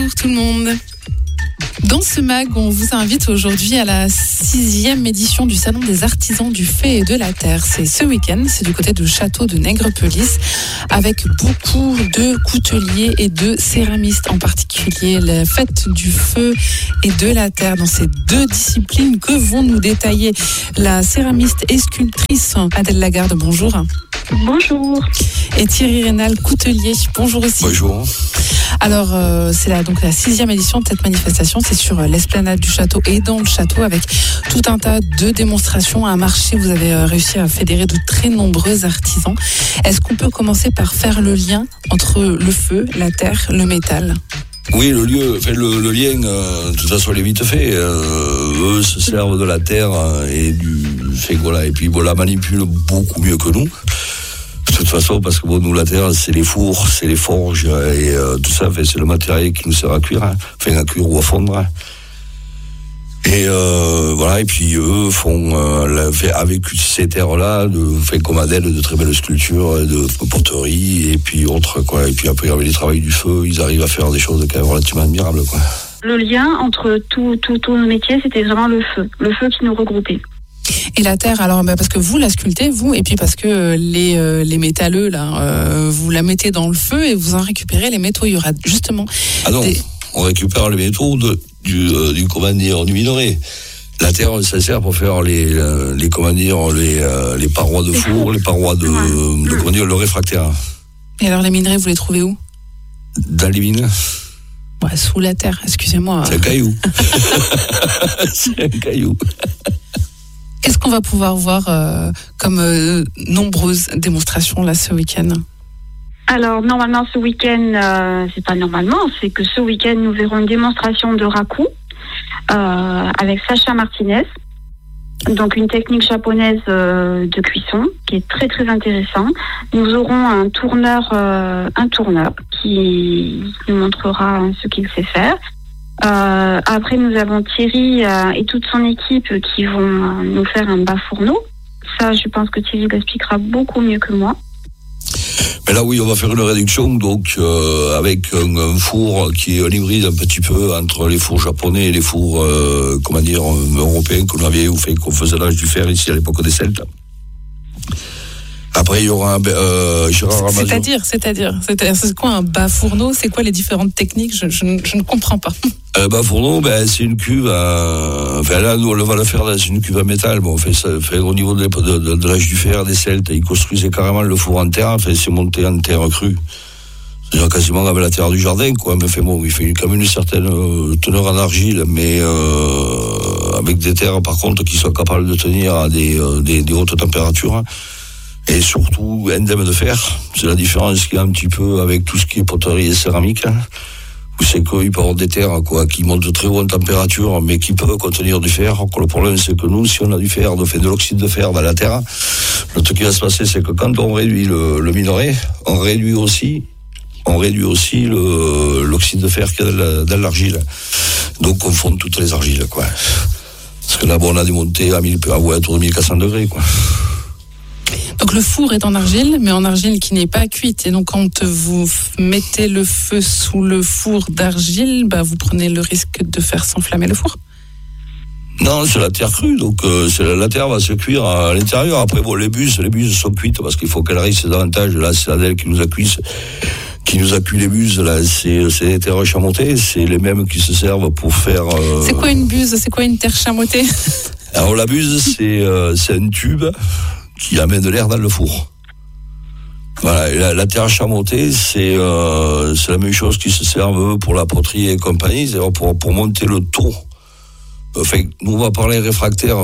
Bonjour tout le monde. Dans ce mag, on vous invite aujourd'hui à la 6e édition du Salon des artisans du feu et de la terre. C'est ce week-end, c'est du côté du château de Nègrepelisse, avec beaucoup de couteliers et de céramistes, en particulier la fête du feu et de la terre. Dans ces deux disciplines, que vont nous détailler la céramiste et sculptrice Adèle Lagarde, bonjour. Bonjour. Et Thierry Rénal, coutelier, bonjour aussi. Bonjour. Alors, c'est donc la 6e édition de cette manifestation. C'est sur l'esplanade du château et dans le château avec tout un tas de démonstrations. Un marché, vous avez réussi à fédérer de très nombreux artisans. Est-ce qu'on peut commencer par faire le lien entre le feu, la terre, le métal ? Oui, le lien, de toute façon, il est vite fait. Eux se servent de la terre et du fait, voilà, et puis la manipulent beaucoup mieux que nous. De toute façon, parce que nous, la terre, c'est les fours, c'est les forges et tout ça, c'est le matériel qui nous sert à cuire, à cuire ou à fondre. Et voilà, et puis eux font avec ces terres-là, comme Adèle, de très belles sculptures, de poterie et puis autres, quoi. Et puis après, avec les travails du feu, ils arrivent à faire des choses quand même relativement admirables, quoi. Le lien entre tous nos métiers, c'était vraiment le feu qui nous regroupait. Et la terre, alors parce que vous la sculptez, vous, et puis parce que les métalleux, là, vous la mettez dans le feu et vous en récupérez les métaux. Il y aura justement... Ah non, on récupère les métaux du minerai. La terre, ça sert pour faire les parois de four, les parois le réfractaire. Et alors les minerais, vous les trouvez où ? Dans les mines. Ouais, sous la terre, excusez-moi. C'est un caillou. C'est un caillou. Qu'est-ce qu'on va pouvoir voir comme nombreuses démonstrations là ce week-end ? Alors normalement ce week-end, c'est pas normalement, c'est que ce week-end nous verrons une démonstration de raku avec Sacha Martinez. Donc une technique japonaise de cuisson qui est très très intéressant. Nous aurons un tourneur qui nous montrera ce qu'il sait faire. Après, nous avons Thierry et toute son équipe qui vont nous faire un bas fourneau. Ça, je pense que Thierry l'expliquera beaucoup mieux que moi. Mais là, oui, on va faire une réduction, donc avec un four qui est un hybride un petit peu entre les fours japonais et les fours, européens qu'on avait qu'on faisait l'âge du fer ici à l'époque des Celtes. Après, il y aura Gérard Ramazzo. C'est-à-dire, c'est quoi un bas fourneau ? C'est quoi les différentes techniques ? Je ne comprends pas. Bas fourneau, c'est une cuve. Là, nous, on va le faire dans une cuve à métal. Bon, au niveau de l'âge du fer des Celtes, ils construisaient carrément le four en terre. C'est monté en terre crue. C'est-à-dire quasiment avec la terre du jardin, quoi. Mais il fait quand même une certaine teneur en argile, mais avec des terres, par contre, qui sont capables de tenir à des hautes températures. Et surtout, indemne de fer. C'est la différence qu'il y a un petit peu avec tout ce qui est poterie et céramique. Où c'est qu'il peut y avoir des terres, qui montent de très haute température, mais qui peuvent contenir du fer. Le problème, c'est que nous, si on a du fer, de l'oxyde de fer dans la terre, le truc qui va se passer, c'est que quand on réduit le minerai, on réduit aussi l'oxyde de fer qu'il y a dans l'argile. Donc, on fond toutes les argiles, quoi. Parce que là, on a des montées autour de 1400 degrés, quoi. Donc le four est en argile, mais en argile qui n'est pas cuite. Et donc quand vous mettez le feu sous le four d'argile, vous prenez le risque de faire s'enflammer le four. Non, c'est la terre crue, donc la terre va se cuire à l'intérieur. Après, les buses sont cuites parce qu'il faut qu'elles restent davantage. Là, c'est Adèle qui nous a cuit les buses. Là, c'est les terres chamottées, c'est les mêmes qui se servent pour faire. C'est quoi une buse ? C'est quoi une terre chamottée ? Alors la buse, c'est un tube qui amène de l'air dans le four. Voilà, la terre chamottée, c'est la même chose qui se servent pour la poterie et compagnie, c'est-à-dire pour monter le taux. Enfin, nous, on va parler réfractaire,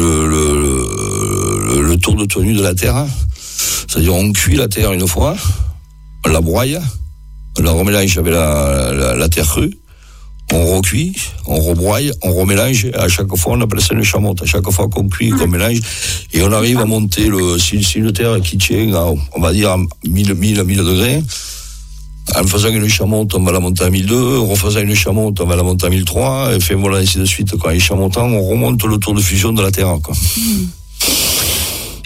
le taux de tenue de la terre. C'est-à-dire, on cuit la terre une fois, on la broye, on la remélange avec la terre crue, on recuit, on rebroye, on remélange, à chaque fois on appelle ça une chamotte. À chaque fois qu'on cuit, qu'on mélange, et on arrive à monter si une terre qui tient, on va dire, à 1000 degrés, en faisant une chamotte, on va la monter à 1002, en refaisant une chamotte, on va la monter à 1003, et fait, voilà, ainsi de suite. Quand il est chamontant, on remonte le taux de fusion de la terre, quoi.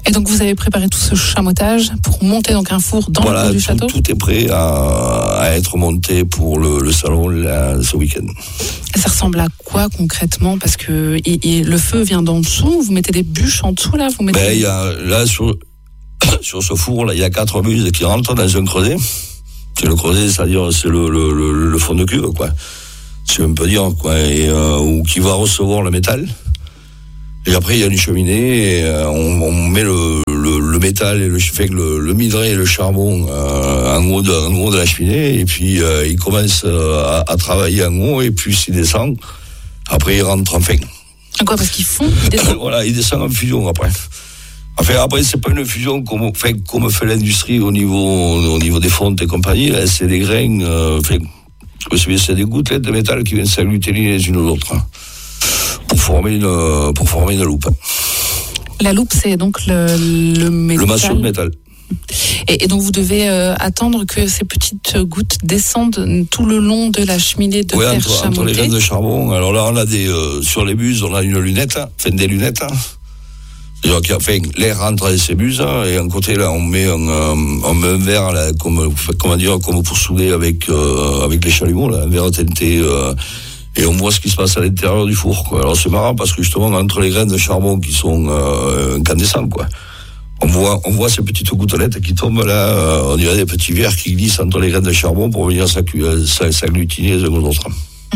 Et donc vous avez préparé tout ce chamotage pour monter donc un four dans le cours du château. Tout est prêt à être monté pour le salon ce week-end. Et ça ressemble à quoi concrètement? Parce que le feu vient d'en dessous, vous mettez des bûches en dessous là, vous mettez... Il y a, là sur ce four là, il y a 4 buses qui rentrent dans un creuset. C'est le creuset, c'est-à-dire c'est le fond de cuve quoi. Si on peut dire quoi, et ou qui va recevoir le métal. Et après, il y a une cheminée, et on met le métal et le minerai et le charbon en haut de la cheminée, et puis il commence à travailler en haut, et puis s'il descend, après il rentre en fin. Quoi, parce qu'ils font, ils descendent. Voilà, il descend en fusion après. Enfin, après, c'est pas une fusion comme fait l'industrie au niveau des fontes et compagnie, là, c'est des grains, c'est des gouttelettes de métal qui viennent s'agglutiner les unes aux autres. Pour former une loupe. La loupe, c'est donc le métal. Le masseau de métal. Et donc vous devez attendre que ces petites gouttes descendent tout le long de la cheminée de terre chamotée. Entre les graines de charbon. Alors là, on a sur les buses, on a une lunette, des lunettes. C'est-à-dire l'air rentre dans ces buses, et à un côté là, on met un verre là, comme pour souder avec les chalumeaux, là, un verre teinté. Et on voit ce qui se passe à l'intérieur du four, quoi. Alors c'est marrant parce que justement entre les graines de charbon qui sont incandescentes, quoi, on voit ces petites gouttelettes qui tombent là, on dirait des petits verres qui glissent entre les graines de charbon pour venir s'agglutiner les uns aux autres.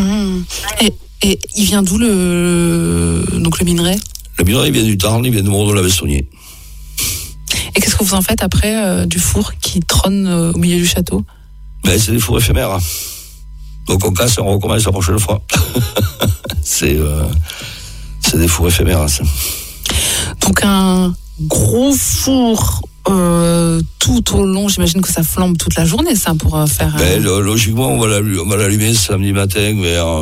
Et il vient d'où le minerai? Le minerai vient du Tarn, il vient de Mordeau-la-Vestonnier. Et qu'est-ce que vous en faites après du four qui trône au milieu du château? C'est des fours éphémères. Donc on casse et on recommence la prochaine fois. C'est des fours éphémères. Ça. Donc un gros four tout au long, j'imagine que ça flambe toute la journée, ça, pour faire... Logiquement, on va l'allumer samedi matin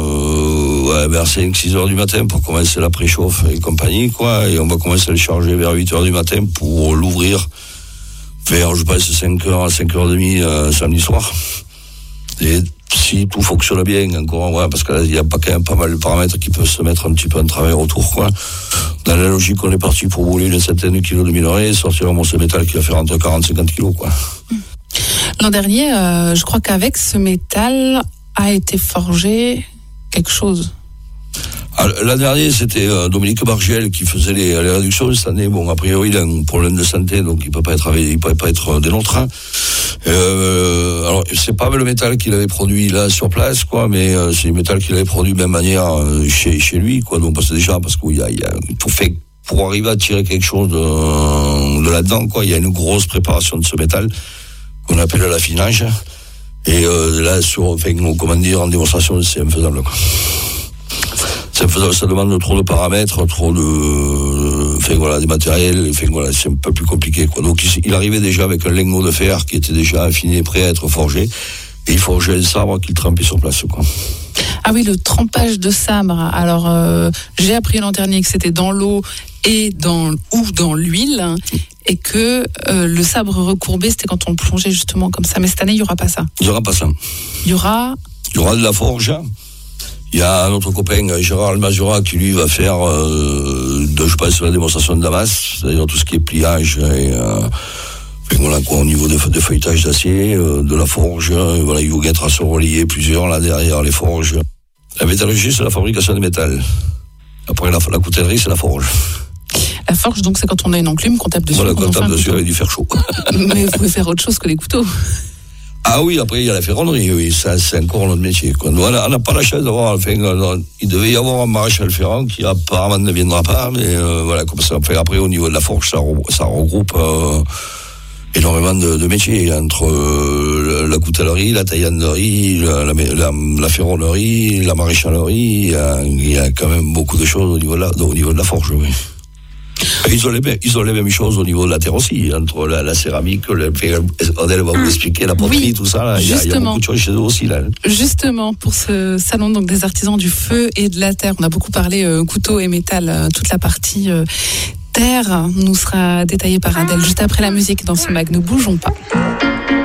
vers 5-6 heures du matin pour commencer la préchauffe et compagnie, quoi. Et on va commencer à le charger vers 8 heures du matin pour l'ouvrir vers, je pense, 5h à 5h30 samedi soir. Et si tout fonctionne bien, encore, parce que là, il y a quand même pas mal de paramètres qui peuvent se mettre un petit peu en travers autour, quoi. Dans la logique, on est parti pour brûler une centaine de kilos de minerai et sortir un morceau de métal qui va faire entre 40 et 50 kilos, quoi. L'an dernier, je crois qu'avec ce métal a été forgé quelque chose. L'an dernier, c'était Dominique Bargel qui faisait les réductions. Cette année, a priori, il a un problème de santé, donc il peut pas être des nôtres. Alors, c'est pas le métal qu'il avait produit là sur place, quoi, mais c'est le métal qu'il avait produit de même manière chez lui, quoi. Donc, parce que pour arriver à tirer quelque chose de là-dedans, quoi, il y a une grosse préparation de ce métal qu'on appelle l'affinage. Et là, en démonstration, c'est infaisable, quoi. Ça demande trop de paramètres, trop de, des matériels, c'est un peu plus compliqué, quoi. Donc, il arrivait déjà avec un lingot de fer qui était déjà affiné, prêt à être forgé, et il forgeait un sabre qu'il trempait sur place, quoi. Ah oui, le trempage de sabre. Alors, j'ai appris l'an dernier que c'était dans l'eau et dans l'huile, et que le sabre recourbé, c'était quand on le plongeait justement comme ça. Mais cette année, il n'y aura pas ça. Il n'y aura pas ça. Il y aura de la forge. Il y a notre copain Gérard Almazura qui lui va faire la démonstration de Damas, c'est-à-dire tout ce qui est pliage et au niveau de feuilletage d'acier, de la forge, il faut être à se relier plusieurs là derrière les forges. La métallurgie, c'est la fabrication de métal. Après la coutellerie, c'est la forge. La forge, donc, c'est quand on a une enclume qu'on tape dessus. Voilà, qu'on tape dessus avec du fer chaud. Mais vous pouvez faire autre chose que les couteaux. Ah oui, après il y a la ferronnerie, oui, ça c'est encore notre métier, quoi. Nous, on n'a pas la chance d'avoir, il devait y avoir un maréchal ferrant qui apparemment ne viendra pas, mais comme ça. Après au niveau de la forge, ça regroupe énormément de métiers, entre la coutellerie, la taillanderie, la ferronnerie, la maréchalerie, il y a quand même beaucoup de choses au niveau de la forge, oui. Ils ont les mêmes choses au niveau de la terre aussi, entre la céramique, Odelle va vous expliquer, la poterie, oui, tout ça, là, il y a beaucoup de choses chez eux aussi, là. Justement, pour ce salon donc, des artisans du feu et de la terre, on a beaucoup parlé couteau et métal, toute la partie terre nous sera détaillée par Adèle juste après la musique dans ce mag. Ne bougeons pas.